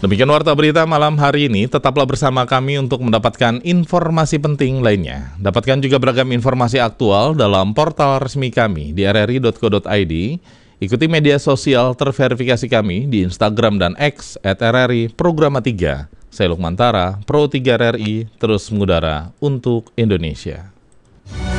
Demikian Warta Berita malam hari ini, tetaplah bersama kami untuk mendapatkan informasi penting lainnya. Dapatkan juga beragam informasi aktual dalam portal resmi kami di rri.co.id. Ikuti media sosial terverifikasi kami di Instagram dan X @RRI Programa 3. Saya Lukman Tara, Pro 3 RRI, terus mengudara untuk Indonesia.